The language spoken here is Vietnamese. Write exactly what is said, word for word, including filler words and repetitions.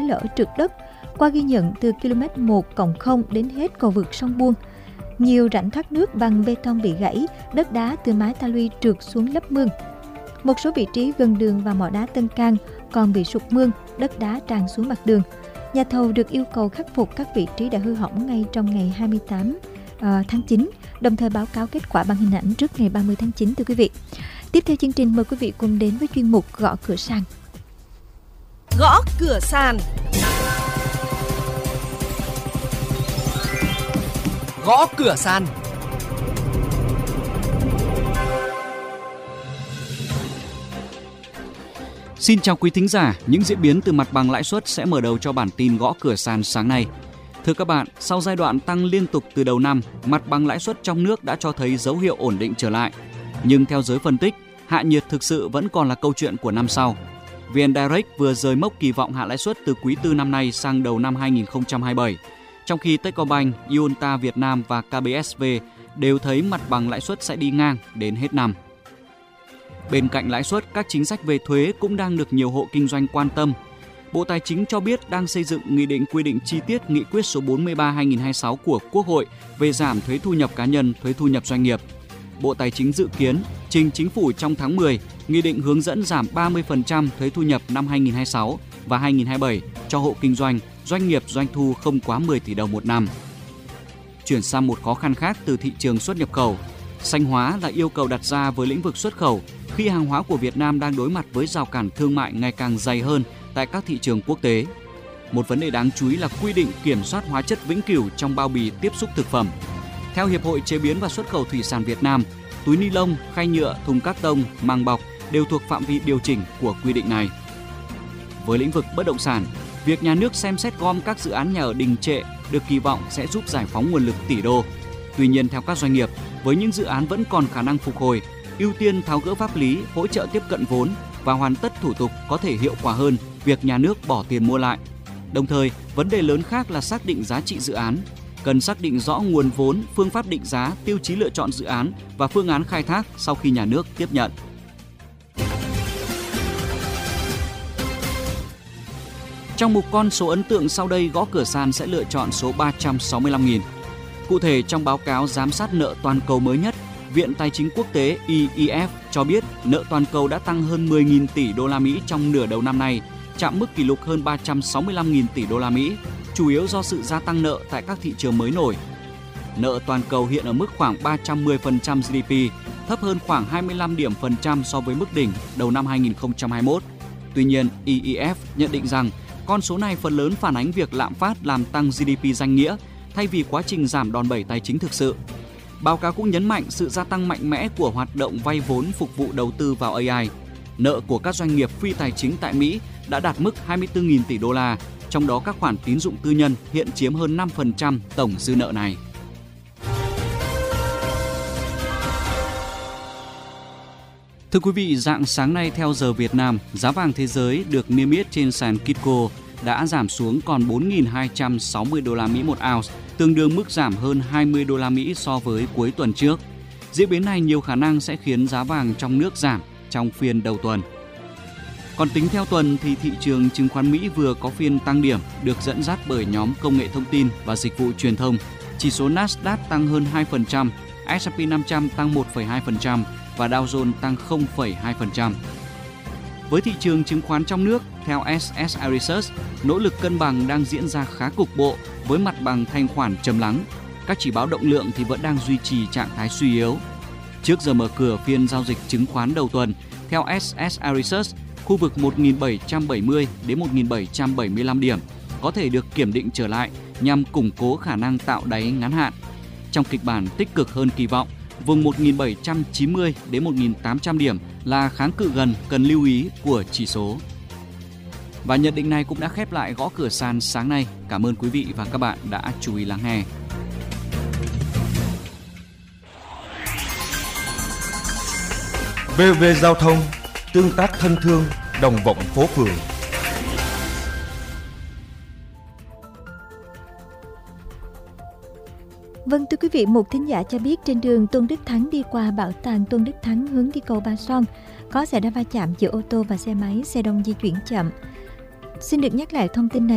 lở trượt đất. Qua ghi nhận từ ki lô mét một cộng không đến hết cầu vượt sông Buông, nhiều rãnh thoát nước bằng bê tông bị gãy, đất đá từ mái ta luy trượt xuống lấp mương. Một số vị trí gần đường vào mỏ đá Tân Cang còn bị sụt mương, đất đá tràn xuống mặt đường. Nhà thầu được yêu cầu khắc phục các vị trí đã hư hỏng ngay trong ngày hai mươi tám tháng chín, đồng thời báo cáo kết quả bằng hình ảnh trước ngày ba mươi tháng chín, thưa quý vị. Tiếp theo chương trình, mời quý vị cùng đến với chuyên mục Gõ Cửa Sàn. Gõ Cửa Sàn. Gõ Cửa Sàn. Xin chào quý thính giả, những diễn biến từ mặt bằng lãi suất sẽ mở đầu cho bản tin Gõ Cửa Sàn sáng nay. Thưa các bạn, sau giai đoạn tăng liên tục từ đầu năm, mặt bằng lãi suất trong nước đã cho thấy dấu hiệu ổn định trở lại. Nhưng theo giới phân tích, hạ nhiệt thực sự vẫn còn là câu chuyện của năm sau. vê en Direct vừa rời mốc kỳ vọng hạ lãi suất từ quý tư năm nay sang đầu năm hai không hai bảy, trong khi Techcombank, Iunta Việt Nam và ca bê ét vê đều thấy mặt bằng lãi suất sẽ đi ngang đến hết năm. Bên cạnh lãi suất, các chính sách về thuế cũng đang được nhiều hộ kinh doanh quan tâm. Bộ Tài chính cho biết đang xây dựng nghị định quy định chi tiết nghị quyết số bốn mươi ba trên hai nghìn không trăm hai mươi sáu của Quốc hội về giảm thuế thu nhập cá nhân, thuế thu nhập doanh nghiệp. Bộ Tài chính dự kiến trình Chính phủ trong tháng mười nghị định hướng dẫn giảm ba mươi phần trăm thuế thu nhập năm hai nghìn không trăm hai mươi sáu và hai nghìn không trăm hai mươi bảy cho hộ kinh doanh, doanh nghiệp doanh thu không quá mười tỷ đồng một năm. Chuyển sang một khó khăn khác từ thị trường xuất nhập khẩu. Xanh hóa là yêu cầu đặt ra với lĩnh vực xuất khẩu khi hàng hóa của Việt Nam đang đối mặt với rào cản thương mại ngày càng dày hơn tại các thị trường quốc tế. Một vấn đề đáng chú ý là quy định kiểm soát hóa chất vĩnh cửu trong bao bì tiếp xúc thực phẩm. Theo Hiệp hội Chế biến và Xuất khẩu Thủy sản Việt Nam, túi ni lông, khay nhựa, thùng cát tông, màng bọc đều thuộc phạm vi điều chỉnh của quy định này. Với lĩnh vực bất động sản, việc nhà nước xem xét gom các dự án nhà ở đình trệ được kỳ vọng sẽ giúp giải phóng nguồn lực tỷ đô. Tuy nhiên, theo các doanh nghiệp, với những dự án vẫn còn khả năng phục hồi, ưu tiên tháo gỡ pháp lý, hỗ trợ tiếp cận vốn và hoàn tất thủ tục có thể hiệu quả hơn việc nhà nước bỏ tiền mua lại. Đồng thời, vấn đề lớn khác là xác định giá trị dự án. Cần xác định rõ nguồn vốn, phương pháp định giá, tiêu chí lựa chọn dự án và phương án khai thác sau khi nhà nước tiếp nhận. Trong mục con số ấn tượng sau đây, Gõ Cửa Sàn sẽ lựa chọn số ba trăm sáu mươi lăm nghìn. Cụ thể, trong báo cáo giám sát nợ toàn cầu mới nhất, Viện Tài chính Quốc tế E E F cho biết nợ toàn cầu đã tăng hơn mười nghìn tỷ đô la Mỹ trong nửa đầu năm nay, chạm mức kỷ lục hơn ba trăm sáu mươi lăm nghìn tỷ đô la Mỹ, chủ yếu do sự gia tăng nợ tại các thị trường mới nổi. Nợ toàn cầu hiện ở mức khoảng ba trăm mười phần trăm giê đê pê, thấp hơn khoảng hai mươi lăm điểm phần trăm so với mức đỉnh đầu năm hai nghìn không trăm hai mươi mốt. Tuy nhiên, E E F nhận định rằng con số này phần lớn phản ánh việc lạm phát làm tăng giê đê pê danh nghĩa thay vì quá trình giảm đòn bẩy tài chính thực sự. Báo cáo cũng nhấn mạnh sự gia tăng mạnh mẽ của hoạt động vay vốn phục vụ đầu tư vào a i. Nợ của các doanh nghiệp phi tài chính tại Mỹ đã đạt mức hai mươi tư nghìn tỷ đô la, trong đó các khoản tín dụng tư nhân hiện chiếm hơn năm phần trăm tổng dư nợ này. Thưa quý vị, rạng sáng nay theo giờ Việt Nam, giá vàng thế giới được niêm yết trên sàn Kitco đã giảm xuống còn bốn nghìn hai trăm sáu mươi đô la Mỹ một ounce, tương đương mức giảm hơn hai mươi đô la Mỹ so với cuối tuần trước. Diễn biến này nhiều khả năng sẽ khiến giá vàng trong nước giảm trong phiên đầu tuần. Còn tính theo tuần thì thị trường chứng khoán Mỹ vừa có phiên tăng điểm được dẫn dắt bởi nhóm công nghệ thông tin và dịch vụ truyền thông. Chỉ số Nasdaq tăng hơn hai phần trăm, ét and pê năm trăm tăng một phẩy hai phần trăm và Dow Jones tăng không phẩy hai phần trăm. Với thị trường chứng khoán trong nước, theo ét ét i Research, nỗ lực cân bằng đang diễn ra khá cục bộ với mặt bằng thanh khoản trầm lắng. Các chỉ báo động lượng thì vẫn đang duy trì trạng thái suy yếu. Trước giờ mở cửa phiên giao dịch chứng khoán đầu tuần, theo ét ét i Research, khu vực một nghìn bảy trăm bảy mươi đến một nghìn bảy trăm bảy mươi lăm điểm có thể được kiểm định trở lại nhằm củng cố khả năng tạo đáy ngắn hạn. Trong kịch bản tích cực hơn kỳ vọng, vùng một nghìn bảy trăm chín mươi đến một nghìn tám trăm điểm là kháng cự gần cần lưu ý của chỉ số. Và nhận định này cũng đã khép lại Gõ Cửa Sàn sáng nay. Cảm ơn quý vị và các bạn đã chú ý lắng nghe. vê o vê Giao thông, tương tác thân thương, đồng vọng phố phường. Vâng, thưa quý vị, một thính giả cho biết trên đường Tôn Đức Thắng đi qua bảo tàng Tôn Đức Thắng hướng đi cầu Ba Son có xảy ra va chạm giữa ô tô và xe máy, xe đông di chuyển chậm. Xin được nhắc lại thông tin này.